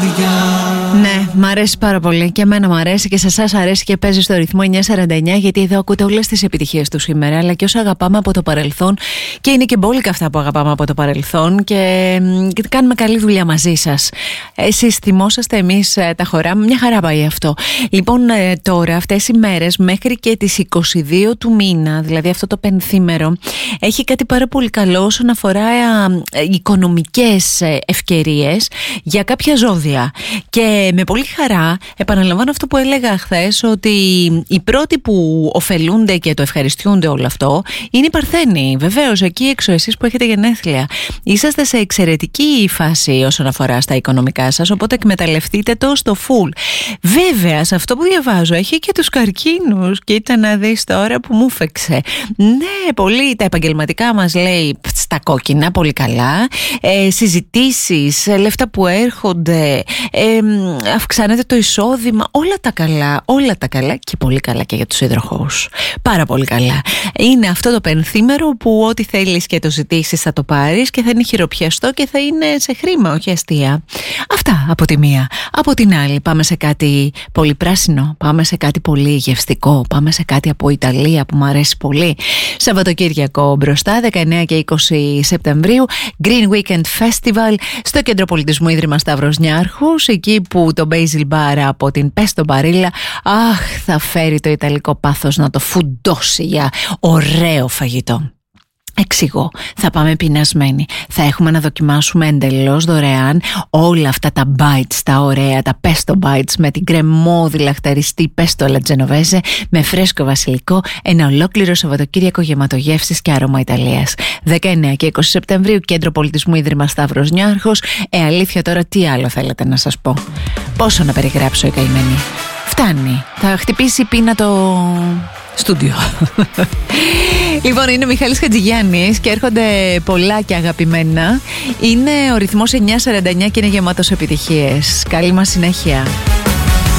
Ναι, μ' αρέσει πάρα πολύ και εμένα μ' αρέσει και σε εσάς αρέσει και παίζει στο ρυθμό 949, γιατί εδώ ακούτε όλες τις επιτυχίες του σήμερα, αλλά και όσα αγαπάμε από το παρελθόν, και είναι και μπόλικα αυτά που αγαπάμε από το παρελθόν, και κάνουμε καλή δουλειά μαζί σας. Εσείς θυμόσαστε, εμείς τα χωράμε, μια χαρά πάει αυτό. Λοιπόν, τώρα αυτές οι μέρες μέχρι και τις 22 του μήνα, δηλαδή αυτό το πενθήμερο, έχει κάτι πάρα πολύ καλό όσον αφορά οικονομικές ευκαιρίες για κάποια ζώδια. Και με πολύ χαρά επαναλαμβάνω αυτό που έλεγα χθες, ότι οι πρώτοι που ωφελούνται και το ευχαριστιούνται όλο αυτό είναι οι Παρθένοι. Βεβαίως, εκεί έξω εσείς που έχετε γενέθλια είσαστε σε εξαιρετική φάση όσον αφορά στα οικονομικά σας, οπότε εκμεταλλευτείτε το στο full. Βέβαια, σε αυτό που διαβάζω έχει και τους καρκίνους, και ήταν να δεις τώρα που μου φέξε. Ναι, πολύ τα επαγγελματικά μας λέει στα κόκκινα, πολύ καλά. Συζητήσεις, λεφτά που έρχονται, αυξάνεται το εισόδημα, όλα τα καλά και πολύ καλά και για τους υδροχόους. Πάρα πολύ καλά. Είναι αυτό το πενθήμερο που ό,τι θέλεις και το ζητήσεις θα το πάρεις και θα είναι χειροπιαστό και θα είναι σε χρήμα, όχι αστεία. Αυτά από τη μία. Από την άλλη πάμε σε κάτι πολύ πράσινο, πάμε σε κάτι πολύ γευστικό, πάμε σε κάτι από Ιταλία που μου αρέσει πολύ. Σαββατοκύριακο μπροστά, 19 και 20 Σεπτεμβρίου, Green Weekend Festival στο Κέντρο Πολιτισμού Ίδρυμα Σταύρος Νιάρχους, εκεί που το Basil Bar από την Πέστο Μπαρίλα, θα φέρει το ιταλικό πάθος να το φουντώσει για ωραίο φαγητό. Εξηγώ, θα πάμε πεινασμένοι. Θα έχουμε να δοκιμάσουμε εντελώς δωρεάν όλα αυτά τα bites, τα ωραία, τα pesto bites με την κρεμόδι λαχταριστή pesto alla genovese με φρέσκο βασιλικό. Ένα ολόκληρο Σαββατοκύριακο γεμάτο γεύσεις και άρωμα Ιταλίας. 19 και 20 Σεπτεμβρίου, Κέντρο Πολιτισμού Ίδρυμα Σταύρος Νιάρχος. Αλήθεια τώρα, τι άλλο θέλετε να σας πω? Πόσο να περιγράψω, η καημένη? Φτάνει. Θα χτυπήσει πείνα το στούντιο. Λοιπόν, είναι ο Μιχάλης Χατζηγιάννης και έρχονται πολλά και αγαπημένα. Είναι ο ρυθμός 949 και είναι γεμάτος επιτυχίες. Καλή μας συνέχεια.